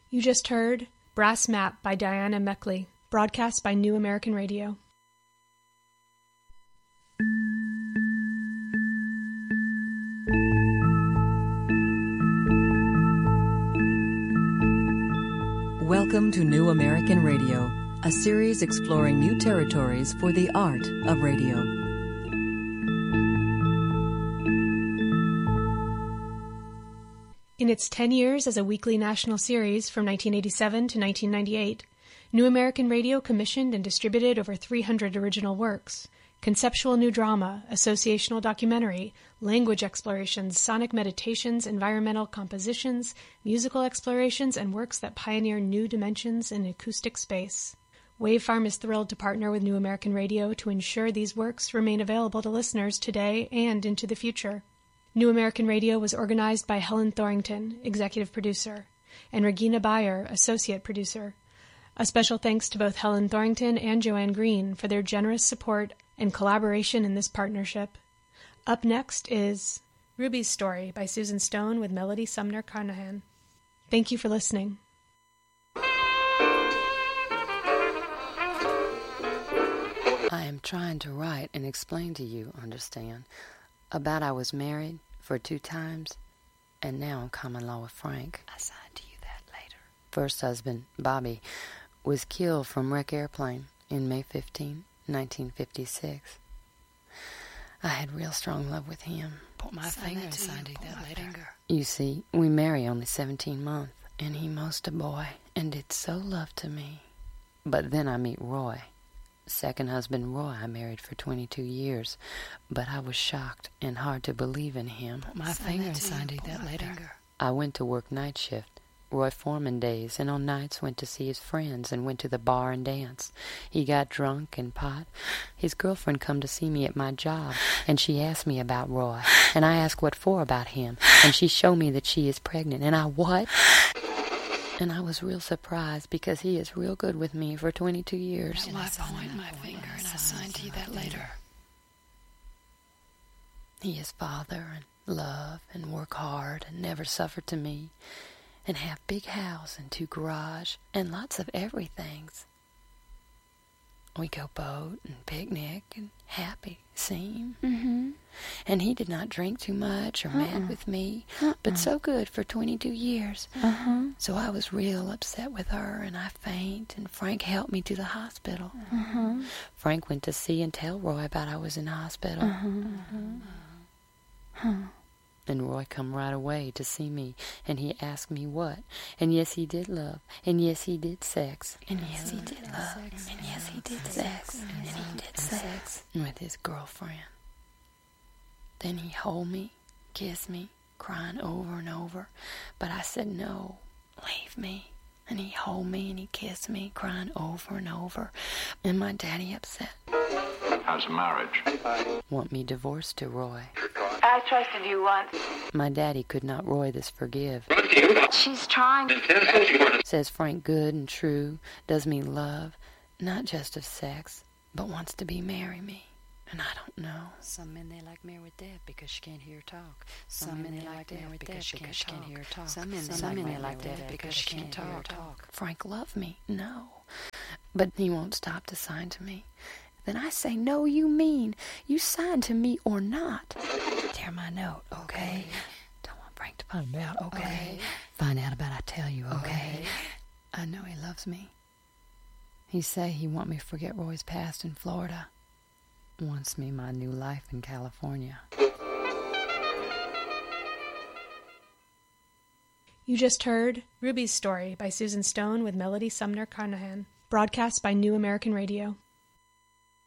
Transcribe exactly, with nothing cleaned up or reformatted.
You just heard Brass Map by Diana Meckley, broadcast by New American Radio. Welcome to New American Radio, a series exploring new territories for the art of radio. In its ten years as a weekly national series from nineteen eighty-seven to nineteen ninety-eight, New American Radio commissioned and distributed over three hundred original works: conceptual new drama, associational documentary, language explorations, sonic meditations, environmental compositions, musical explorations, and works that pioneer new dimensions in acoustic space. Wavefarm is thrilled to partner with New American Radio to ensure these works remain available to listeners today and into the future. New American Radio was organized by Helen Thorington, executive producer, and Regina Bayer, associate producer. A special thanks to both Helen Thorington and Joanne Green for their generous support and collaboration in this partnership. Up next is Ruby's Story by Susan Stone with Melody Sumner Carnahan. Thank you for listening. I am trying to write and explain to you, understand, about I was married for two times, and now I'm common law with Frank. I signed to you that later. First husband, Bobby, was killed from wreck airplane in May fifteenth, nineteen fifty-six. I had real strong love with him. Put my finger and signed to you that later. Finger. You see, we marry only seventeen months, and he most a boy, and did so love to me. But then I meet Roy. Second husband Roy I married for twenty-two years, but I was shocked and hard to believe in him. Put my finger and signed to you that later. Finger. I went to work night shift, Roy Foreman days, and on nights went to see his friends and went to the bar and dance. He got drunk and pot. His girlfriend come to see me at my job, and she asked me about Roy, and I asked what for about him, and she showed me that she is pregnant, and I what? And I was real surprised because he is real good with me for twenty-two years. And I point my finger and I signed to you that later. He is father and love and work hard and never suffer to me and have big house and two garage and lots of everythings. We go boat and picnic and happy, seem. Mm-hmm. And he did not drink too much or uh-uh. mad with me, uh-uh. but so good for twenty-two years. Uh-huh. So I was real upset with her, and I faint, and Frank helped me to the hospital. Uh-huh. Frank went to see and tell Roy about I was in the hospital. Uh-huh. Uh-huh. Huh. And Roy come right away to see me, and he asked me what. And yes, he did love, and yes, he did sex. And yes, he did love, and yes, he did sex, and he did sex with his girlfriend. Then he hold me, kiss me, crying over and over. But I said, no, leave me. And he hold me and he kissed me, crying over and over. And my daddy upset. How's marriage? Want me divorced to Roy. I trusted you once. My daddy could not Roy this forgive. She's trying. Says Frank good and true, does me love, not just of sex, but wants to be marry me. And I don't know. Some men they like married dead because she can't hear her talk. Some men they like dead because she can't hear her talk. Some men they like dead because she can't talk. Frank love me, no. But he won't stop to sign to me. Then I say, no, you mean. You sign to me or not. Tear my note, okay? Don't want Frank to find out, okay? okay? Find out about I tell you, okay? okay? I know he loves me. He say he want me to forget Roy's past in Florida. Wants me my new life in California. You just heard Ruby's Story by Susan Stone with Melody Sumner Carnahan, broadcast by New American Radio.